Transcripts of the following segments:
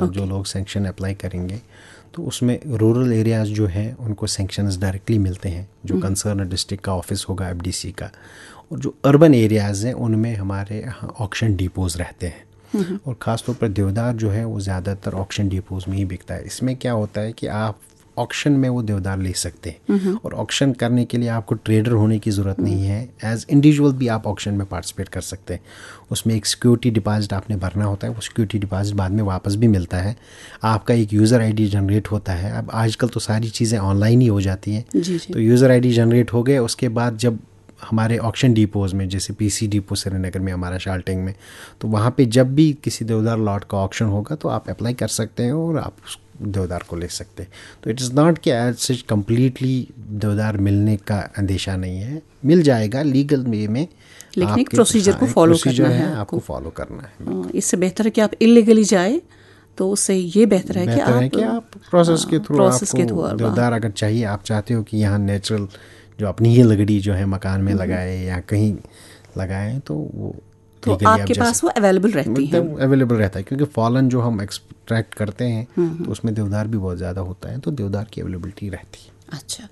जो लोग sanction apply करेंगे तो उसमें रूरल एरियाज़ जो हैं उनको सैंक्शंस डायरेक्टली मिलते हैं, जो कंसर्न डिस्ट्रिक्ट का ऑफिस होगा एफडीसी का, और जो अर्बन एरियाज़ हैं उनमें हमारे यहाँ ऑक्शन डिपोज़ रहते हैं। और ख़ास तौर पर देवदार जो है वो ज़्यादातर ऑक्शन डिपोज़ में ही बिकता है। इसमें क्या होता है कि आप ऑक्शन में वो देवदार ले सकते हैं, और ऑक्शन करने के लिए आपको ट्रेडर होने की ज़रूरत नहीं है। एज इंडिविजुअल भी आप ऑक्शन में पार्टिसिपेट कर सकते हैं। उसमें एक सिक्योरिटी डिपॉजिट आपने भरना होता है, वो सिक्योरिटी डिपॉजिट बाद में वापस भी मिलता है। आपका एक यूज़र आईडी जनरेट होता है। अब आजकल तो सारी चीज़ें ऑनलाइन ही हो जाती हैं, तो यूज़र आईडी जनरेट हो गए। उसके बाद जब हमारे ऑक्शन डिपोज़ में, जैसे पीसी डिपो श्रीनगर में, हमारा शाल्टिंग में, तो वहाँ पे जब भी किसी देवदार लॉट का ऑक्शन होगा तो आप अप्लाई कर सकते हैं और आप देवदार को ले सकते हैं। तो इट इज़ नॉट कि एज सच कम्प्लीटली देवदार मिलने का अंदेशा नहीं है, मिल जाएगा लीगल वे में, लेकिन एक प्रोसीजर को फॉलो करना है, आपको फॉलो करना है। इससे बेहतर है कि आप इलीगली जाए, तो उससे ये बेहतर है कि आप प्रोसेस के थ्रू आपको देवदार अगर चाहिए, आप चाहते हो कि यहाँ नेचुरल जो अपनी ही लकड़ी जो है मकान में लगाए या कहीं लगाए, तो वो तो आपके पास वो अवेलेबल रहती है, अवेलेबल रहता है, क्योंकि फॉलन जो हम एक्सट्रैक्ट करते हैं तो उसमें देवदार भी बहुत ज़्यादा होता है, तो देवदार की अवेलेबिलिटी रहती है। अच्छा,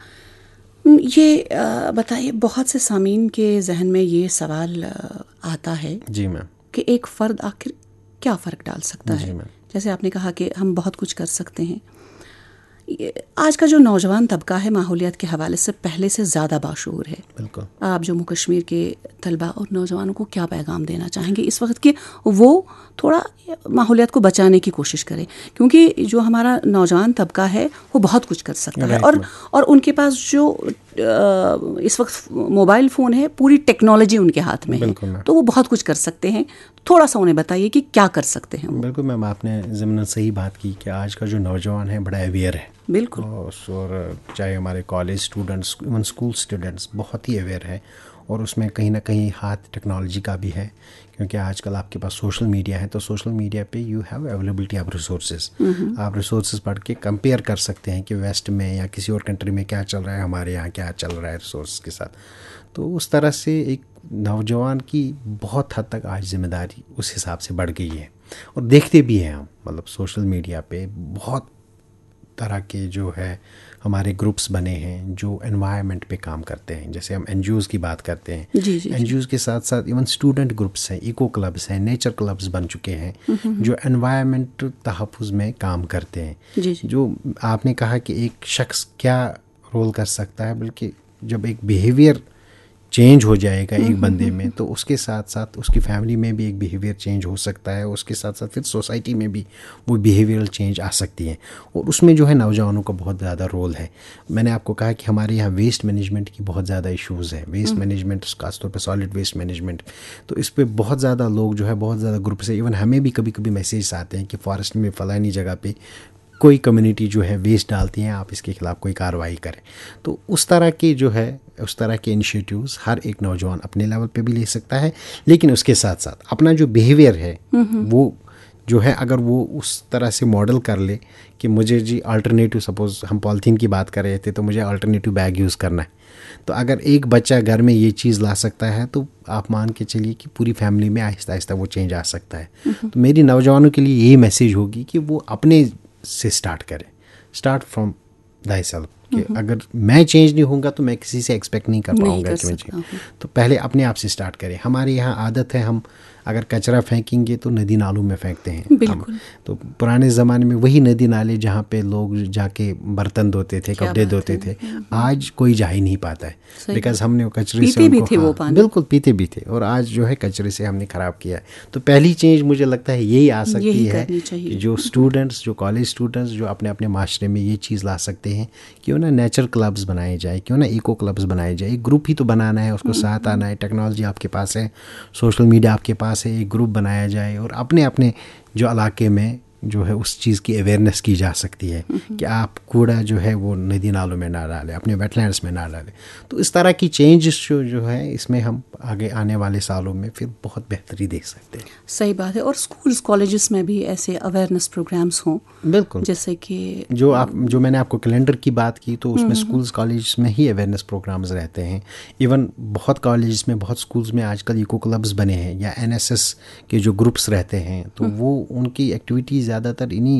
ये बताइए, बहुत से सामीन के जहन में ये सवाल आता है जी मैम कि एक फ़र्द आखिर क्या फ़र्क डाल सकता है। जैसे आपने कहा कि हम बहुत कुछ कर सकते हैं। आज का जो नौजवान तबका है माहौलियात के हवाले से पहले से ज़्यादा बाशऊर है। बिल्कुल। आप जम्मू कश्मीर के तलबा और नौजवानों को क्या पैगाम देना चाहेंगे इस वक्त कि वो थोड़ा माहौलियात को बचाने की कोशिश करें, क्योंकि जो हमारा नौजवान तबका है वो बहुत कुछ कर सकता है, और उनके पास जो इस वक्त मोबाइल फ़ोन है, पूरी टेक्नोलॉजी उनके हाथ में है, तो वो बहुत कुछ कर सकते हैं। थोड़ा सा उन्हें बताइए कि क्या कर सकते हैं। बिल्कुल मैम, आपने ज़मीन सही बात की कि आज का जो नौजवान है बड़ा अवेयर है। बिल्कुल। और चाहे हमारे college students, even school students बहुत ही अवेयर है, और उसमें कहीं ना कहीं हाथ टेक्नोलॉजी का भी है, क्योंकि आजकल आपके पास सोशल मीडिया है, तो सोशल मीडिया पे you have availability of resources. आप रिसोर्सेज पढ़ के कंपेयर कर सकते हैं कि वेस्ट में या किसी और कंट्री में क्या चल रहा है, हमारे यहाँ क्या चल रहा है रिसोर्स के साथ। तो उस तरह से एक नौजवान की बहुत हद तक आज जिम्मेदारी उस हिसाब से बढ़ गई है, और देखते भी हैं हम, मतलब सोशल मीडिया पे बहुत तरह के जो है हमारे ग्रुप्स बने हैं जो एनवायरनमेंट पे काम करते हैं। जैसे हम एनजीओज़ की बात करते हैं, एनजीओज़ के साथ साथ इवन स्टूडेंट ग्रुप्स हैं, इको क्लब्स हैं, नेचर क्लब्स बन चुके हैं जो एनवायरनमेंट तहफ़्फ़ुज़ में काम करते हैं। जो आपने कहा कि एक शख्स क्या रोल कर सकता है, बल्कि जब एक बिहेवियर चेंज हो जाएगा एक बंदे में, तो उसके साथ साथ उसकी फैमिली में भी एक बिहेवियर चेंज हो सकता है, उसके साथ साथ फिर सोसाइटी में भी वो बिहेवियरल चेंज आ सकती है, और उसमें जो है नौजवानों का बहुत ज़्यादा रोल है। मैंने आपको कहा कि हमारे यहाँ वेस्ट मैनेजमेंट की बहुत ज़्यादा इश्यूज़ है, वेस्ट मैनेजमेंट, खासतौर पर सॉलिड वेस्ट मैनेजमेंट, तो इस पर बहुत ज़्यादा लोग जो है, बहुत ज़्यादा ग्रुप से, इवन हमें भी कभी कभी मैसेज आते हैं कि फॉरेस्ट में फलानी जगह पे कोई कम्युनिटी जो है वेस्ट डालती हैं, आप इसके खिलाफ कोई कार्रवाई करें। तो उस तरह के जो है, उस तरह के इनिशिएटिव्स हर एक नौजवान अपने लेवल पे भी ले सकता है, लेकिन उसके साथ साथ अपना जो बिहेवियर है वो जो है, अगर वो उस तरह से मॉडल कर ले कि मुझे जी अल्टरनेटिव, सपोज हम पॉलीथीन की बात कर रहे थे, तो मुझे अल्टरनेटिव बैग यूज़ करना है, तो अगर एक बच्चा घर में ये चीज़ ला सकता है, तो आप मान के चलिए कि पूरी फैमिली में आहिस्ता आहिस्ता वो चेंज आ सकता है। तो मेरी नौजवानों के लिए यही मैसेज होगी कि वो अपने से स्टार्ट करें, स्टार्ट फ्रॉम दाई सेल्फ, कि अगर मैं चेंज नहीं होऊंगा तो मैं किसी से एक्सपेक्ट नहीं कर पाऊंगा कि मैं चेंज। तो पहले अपने आप से स्टार्ट करें। हमारे यहाँ आदत है, हम अगर कचरा फेंकेंगे तो नदी नालों में फेंकते हैं हम। तो पुराने ज़माने में वही नदी नाले जहाँ पे लोग जाके बर्तन धोते थे, कपड़े धोते थे, आज कोई जा ही नहीं पाता है, बिकॉज हमने वो कचरे से बिल्कुल पीते भी थे, और आज जो है कचरे से हमने ख़राब किया है। तो पहली चेंज मुझे लगता है यही आ सकती है कि जो स्टूडेंट्स, जो कॉलेज स्टूडेंट्स जो अपने अपने माशरे में ये चीज़ ला सकते हैं, क्यों ना नेचर क्लब्स बनाए जाए, क्यों ना इको क्लब्स बनाए जाए। एक ग्रुप ही तो बनाना है, उसको साथ आना है, टेक्नोलॉजी आपके पास है, सोशल मीडिया आपके पास है, एक ग्रुप बनाया जाए और अपने अपने जो इलाके में जो है उस चीज़ की अवेयरनेस की जा सकती है कि आप कूड़ा जो है वो नदी नालों में ना डालें, अपने वेटलैंड्स में ना डालें। तो इस तरह की चेंजेस जो है इसमें हम आगे आने वाले सालों में फिर बहुत बेहतरी देख सकते हैं। सही बात है। और स्कूल्स कॉलेजेस में भी ऐसे अवेयरनेस प्रोग्राम्स हों, बिल्कुल, जैसे कि जो मैंने आपको कैलेंडर की बात की, तो उसमें स्कूल्स कॉलेज में ही अवेयरनेस प्रोग्राम्स रहते हैं। इवन बहुत कॉलेज में, बहुत स्कूल्स में आजकल इको क्लब्स बने हैं या NSS के जो ग्रुप्स रहते हैं, तो वो उनकी एक्टिविटीज़ ज़्यादातर इन्हीं